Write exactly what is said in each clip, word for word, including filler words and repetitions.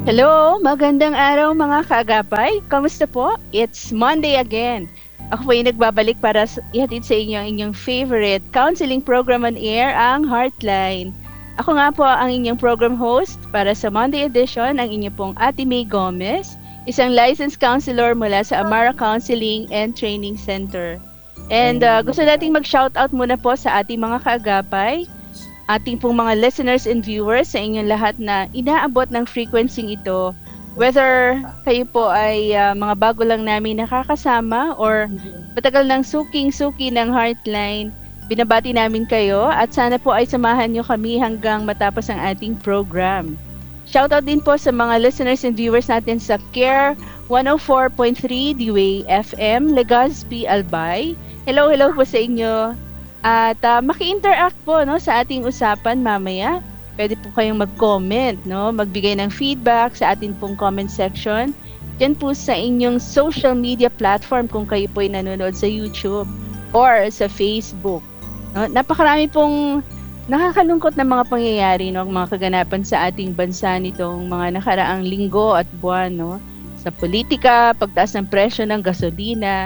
Hello, magandang araw mga kaagapay. Kamusta po? It's Monday again. Ako po yung nagbabalik para s- ihatid sa inyo ang inyong favorite counseling program on air, ang Heartline. Ako nga po ang inyong program host para sa Monday edition, ang inyo pong Ate May Gomez, isang licensed counselor mula sa Amara Counseling and Training Center. And uh, gusto nating mag-shoutout muna po sa ating mga kaagapay, ating pong mga listeners and viewers sa inyong lahat na inaabot ng frequency ito. Whether kayo po ay uh, mga bago lang namin nakakasama or matagal ng suking-suki ng Heartline, binabati namin kayo at sana po ay samahan nyo kami hanggang matapos ang ating program. Shoutout din po sa mga listeners and viewers natin sa Care one oh four point three D-Way F M, Legazpi, Albay. Hello, hello po sa inyo. At uh, maki-interact po no sa ating usapan mamaya. Pwede po kayong mag-comment, no, magbigay ng feedback sa ating pong comment section. Diyan po sa inyong social media platform kung kayo po ay nanonood sa YouTube or sa Facebook. No, napakarami pong nakakalungkot na mga pangyayari, no, mga kaganapan sa ating bansa nitong mga nakaraang linggo at buwan, no, sa politika, pagtaas ng presyo ng gasolina,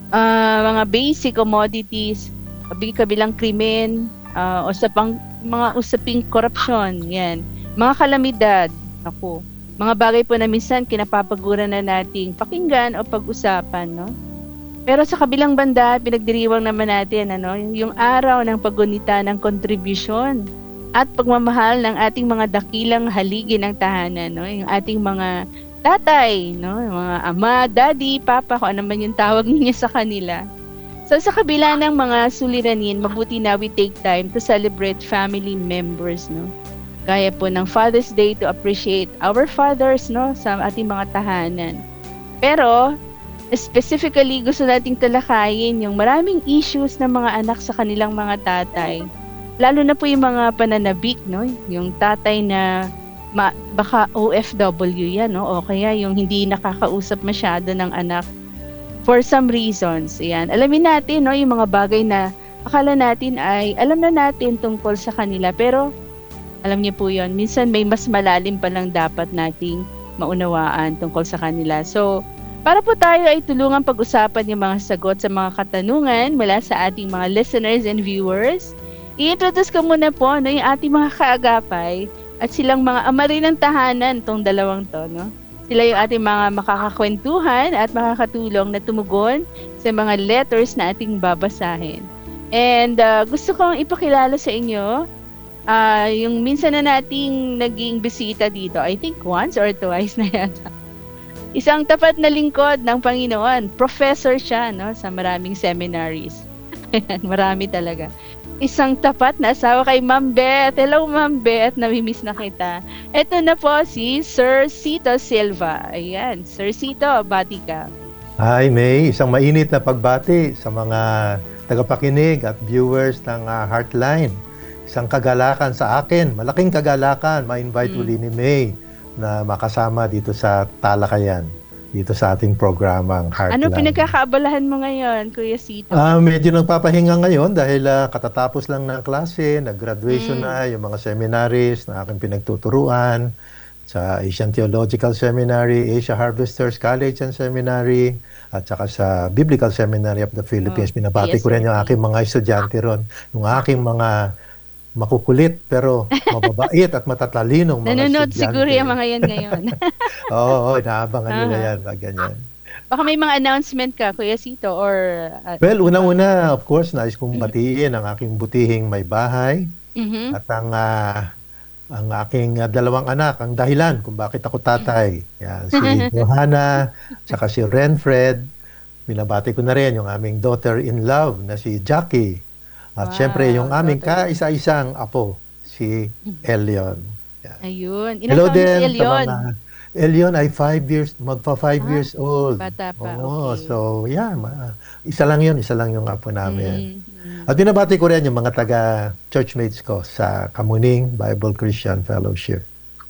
uh, mga basic commodities, kabilang krimen, uh, usapang mga usaping korupsyon, yan. Mga kalamidad, ako. Mga bagay po na minsan kinapapaguran na nating pakinggan o pag-usapan, no? Pero sa kabilang banda, pinagdiriwang naman natin, ano, yung araw ng paggunita ng kontribusyon at pagmamahal ng ating mga dakilang haligi ng tahanan, no? Yung ating mga tatay, no? Yung mga ama, daddy, papa, kung ano man yung tawag niya sa kanila. So sa kabila ng mga suliranin, mabuti na we take time to celebrate family members, no? Gaya po ng Father's Day to appreciate our fathers, no, sa ating mga tahanan. Pero specifically gusto nating talakayin yung maraming issues ng mga anak sa kanilang mga tatay. Lalo na po yung mga pananabik, no? Yung tatay na ma- baka O F W yan, no? O kaya yung hindi nakakausap masyado ng anak for some reasons. Ayan. Alamin natin, no, yung mga bagay na akala natin ay alam na natin tungkol sa kanila. Pero, alam niyo po yon, minsan may mas malalim pa lang dapat nating maunawaan tungkol sa kanila. So, para po tayo ay tulungan pag-usapan yung mga sagot sa mga katanungan mula sa ating mga listeners and viewers, i-introduce ko muna po, no, yung ating mga kaagapay at silang mga ama rin ng tahanan, tong dalawang to, no? Sila yung ating mga makakakwentuhan at makakatulong na tumugon sa mga letters na ating babasahin. And uh, gusto kong ipakilala sa inyo uh, yung minsan na nating naging bisita dito. I think once or twice na yata. Isang tapat na lingkod ng Panginoon. Professor siya, no, sa maraming seminaries. Marami talaga. Isang tapat na asawa kay Ma'am Beth. Hello, Ma'am Beth. Namimiss na kita. Ito na po si Sir Cito Silva. Ayan, Sir Cito, bati ka. Hi, May. Isang mainit na pagbati sa mga tagapakinig at viewers ng uh, Heartline. Isang kagalakan sa akin. Malaking kagalakan. Ma-invite mm. uli ni May na makasama dito sa talakayan. Dito sa ating programang Heartline. Ano pinagkakaabalahan mo ngayon, Kuya Cito? Uh, medyo nagpapahinga ngayon dahil uh, katatapos lang ng klase, nag-graduation mm. na yung mga seminaries na aking pinagtuturuan sa Asian Theological Seminary, Asia Harvesters College and Seminary, at saka sa Biblical Seminary of the Philippines. Oh, Pinabati ko rin yung aking mga estudyante ron, yung aking mga makukulit pero mababait at matatalinong mga nanonood estudyante. Siguro yung mga yan ngayon. Oo, oh, inaabangan nila yan. Ganyan. Baka may mga announcement ka, Kuya Cito, or... Uh, well, unang-una, of course, nais kong batiin ang aking butihing may bahay mm-hmm. at ang uh, ang aking uh, dalawang anak, ang dahilan kung bakit ako tatay. Yan, si Johanna, saka si Renfred. Binabati ko na rin yung aming daughter-in-love na si Jackie. At wow, syempre, yung aming kaisa-isang apo, si Elion. Yan. Ayun. Ilang hello din si Elion? Sa mga... Elion ay five years, magpa five ah, years old. Bata pa, Oo, okay. So, yeah, ma- isa lang yun, isa lang yung apo namin. Mm-hmm. At binabati ko rin yung mga taga-churchmates ko sa Kamuning Bible Christian Fellowship.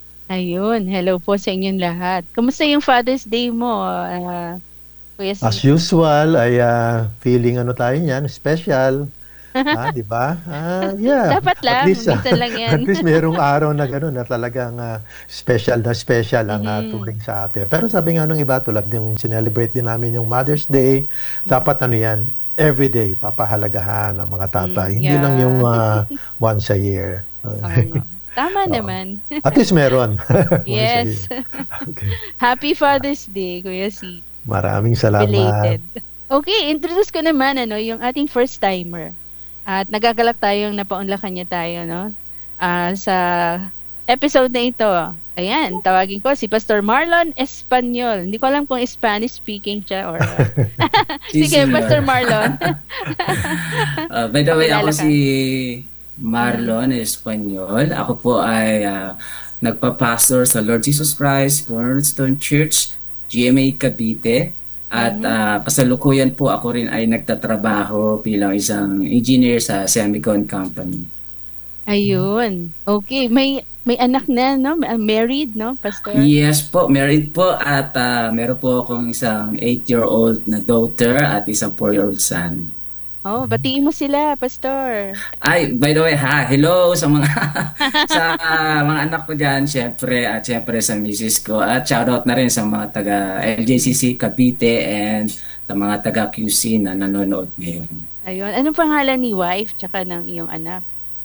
Ayun, hello po sa inyong lahat. Kamusta yung Father's Day mo, uh, Kuya Cito? As usual, ay uh, feeling ano tayo niyan, special. Ah, 'di ba? Ah, yeah, Dapat at lang, least ah, minsan lang yan. at least mayroong araw na gano'n na talagang ah, special na special ang ah, Mhm. turing sa atin. Pero sabi nga nung iba, tulad yung sinelebrate din namin yung Mother's Day, Mhm. dapat ano yan, everyday papahalagahan ng mga tatay. Hmm, Hindi lang yung yeah. ah, once a year. Oo nga. Tama Oo. naman. At least meron. Once a Yes. year. Okay. Happy Father's Day, Kuya C. Maraming salamat. Belated. Okay, introduce ko naman ano, yung ating first timer. At nagagalak tayong napaunlakan niya tayo, no? Ah, sa episode na ito. Ayan, tawagin ko si Pastor Marlon Espanyol. Hindi ko alam kung Spanish speaking siya or what. Si Sige, Senyor. Pastor Marlon. Uh, by the way, ako Pakilala ka. si Mhm. Marlon Espanyol. Ako po ay ah, nagpa-pastor sa Lord Jesus Christ Cornerstone Church, G M A Cavite. At Mhm. ah, kasalukuyan po ako rin ay nagtatrabaho bilang isang engineer sa Semicon Company. Ayun. Okay, may may anak na, no? Ma- Married, no, Pastor? Yes po, married po at ah, meron po akong isang eight-year-old na daughter at isang four-year-old son. Oh, batiin mo sila, Pastor. Ay, by the way, ha, hello sa mga sa mga anak ko diyan, syempre, at syempre sa misis ko. At shoutout na rin sa mga taga L J C C Cavite and sa mga taga Q C na nanonood ngayon. Ayun. Anong pangalan ni wife tsaka ng iyong anak?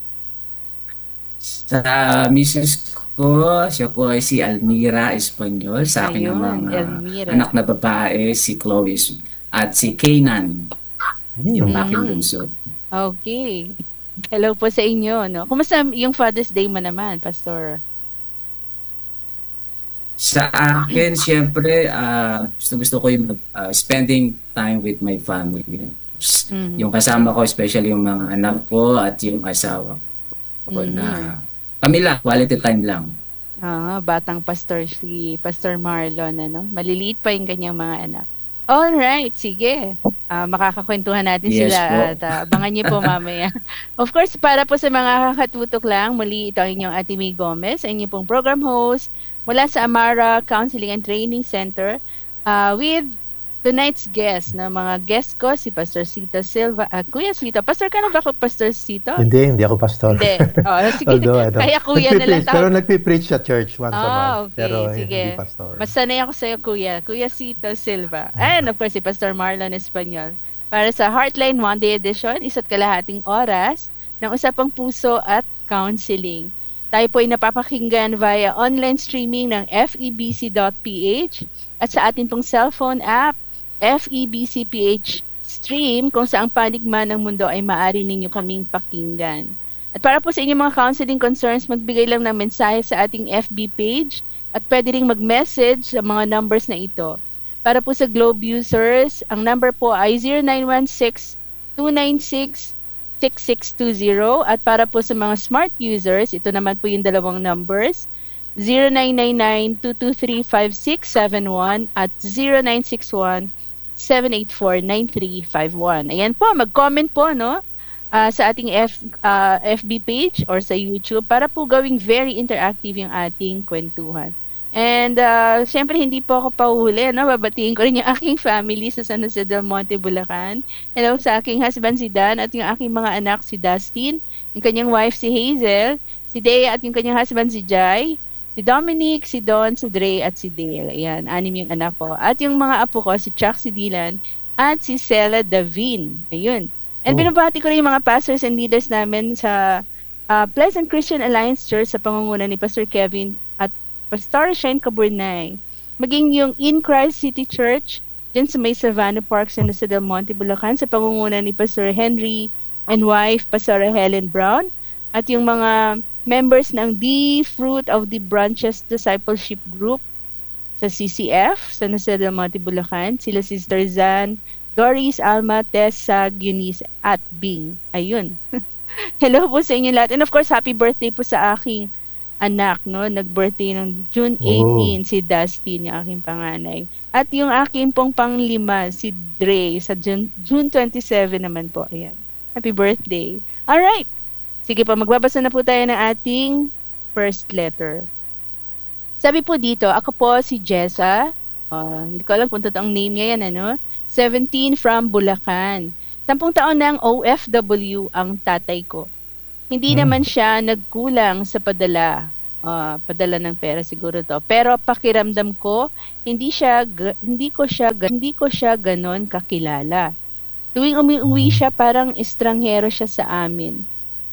Sa misis ko, siya po ay si Almira Espanyol. Sa akin Ayun, namang ah, Elmira. anak na babae, si Chloe at si Kaynan, yung Hmm. aking Mm. bunso. Okay. Hello po sa inyo, no? Kumusta yung Father's Day mo naman, Pastor? Sa akin, siyempre, ah, gusto gusto ko yung ah, spending time with my family. Mhm. Yung kasama ko, especially yung mga anak ko at yung asawa ko Mhm. na kami lang, quality time lang. Ah, batang pastor si Pastor Marlon, ano? Maliliit pa yung kanyang mga anak. All right, sige. Ah, makakakwentuhan natin Yes sila po. at ah, abangan niyo po mamaya. Of course, para po sa mga kakatutok lang, muli ito ang inyong Ate May Gomez, ang inyong pong program host mula sa Amara Counseling and Training Center ah, with tonight's guest, na mga guest ko, si Pastor Sito Silva. At Kuya Sito, Pastor ka na ba ako, Pastor Sito? Hindi, hindi ako pastor. Hindi. Oh, sige. Although, ano, Kaya kuya na lang nagpipreach, pero tawag. nagpipreach sa church once a Ah, month. okay. Pero eh, Sige. hindi pastor. Mas sanay ako sa'yo, Kuya. Kuya Sito Silva. And of course, si Pastor Marlon Espanyol. Para sa Heartline Monday Edition, isa't kalahating oras ng usapang puso at counseling. Tayo po ay napapakinggan via online streaming ng f e b c dot p h at sa ating pong cellphone app, F E B C P H Stream, kung saang panig man ng mundo ay maaari ninyo kaming pakinggan. At para po sa inyong mga counseling concerns, magbigay lang ng mensahe sa ating F B page at pwede ring mag-message sa mga numbers na ito. Para po sa Globe users, ang number po ay zero nine one six, two nine six, six six two zero at para po sa mga smart users, ito naman po yung dalawang numbers, zero nine nine nine, two two three, five six seven one at zero nine six one, seven eight four, nine three five one. Ayan po, mag-comment po, no? Ah, sa ating F, ah, F B page or sa YouTube para po gawing very interactive yung ating kwentuhan. And uh, syempre hindi po ako pauhuli, no? Babatiin ko rin yung aking family sa San Jose del Monte, Bulacan. Hello sa aking husband si Dan at yung aking mga anak si Dustin, yung kanyang wife si Hazel, si Dea at yung kanyang husband si Jai, si Dominic, si Don, si Dre at si Dale. Ayan, anim yung anak ko. At yung mga apo ko, si Chuck, si Dylan at si Sela Davin. Ayun. And Oh. binabati ko rin yung mga pastors and leaders namin sa uh, Pleasant Christian Alliance Church sa pangunguna ni Pastor Kevin at Pastor Shane Caburnay. Maging yung In Christ City Church dyan sa may Savannah Park sa Jose del Monte, Bulacan sa pangunguna ni Pastor Henry and wife, Pastor Helen Brown. At yung mga members ng The Fruit of the Branches Discipleship Group sa C C F sa Jose del Monte, Bulacan. Sila Sister Zan, Doris, Alma, Tess, Sag, Eunice, at Bing. Ayun. Hello po sa inyo lahat. And of course, happy birthday po sa aking anak, no? Nag-birthday ng June eighteenth, si Dustin, yung aking panganay. At yung aking pong panglima, si Dre, sa June, June twenty-seven naman po. Ayan. Happy birthday. Alright. Sige po, magbabasa na po tayo ng ating first letter. Sabi po dito, ako po si Jessa. Uh, hindi ko alam kung totoong name niya yan, ano? seventeen from Bulacan. Sampung taon ng O F W ang tatay ko. Hindi Hmm. naman siya nagkulang sa padala. Ah, padala ng pera siguro to. Pero pakiramdam ko, hindi siya ga- hindi ko siya ga- hindi ko siya ganon kakilala. Tuwing umuwi Hmm. siya, parang estranghero siya sa amin.